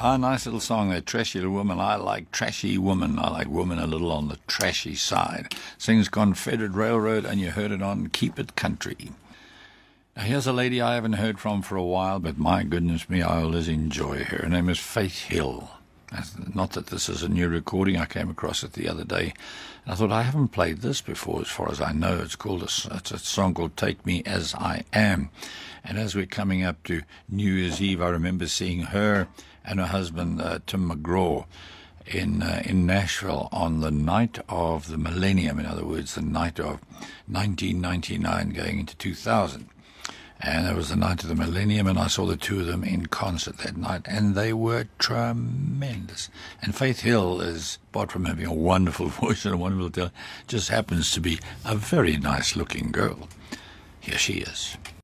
Ah, nice little song there, Trashy Little Woman. I like trashy woman. I like woman a little on the trashy side. Sings Confederate Railroad, and you heard it on Keep It Country. Now, here's a lady I haven't heard from for a while, but my goodness me, I always enjoy her. Her name is Faith Hill. Not that this is a new recording. I came across it the other day, and I thought, I haven't played this before as far as I know. It's a song called Take Me As I Am. And as we're coming up to New Year's Eve, I remember seeing her and her husband, Tim McGraw, in Nashville on the night of the millennium, in other words, the night of 1999 going into 2000. And it was the night of the millennium, and I saw the two of them in concert that night, and they were tremendous. And Faith Hill is, apart from having a wonderful voice and a wonderful talent, just happens to be a very nice-looking girl. Here she is.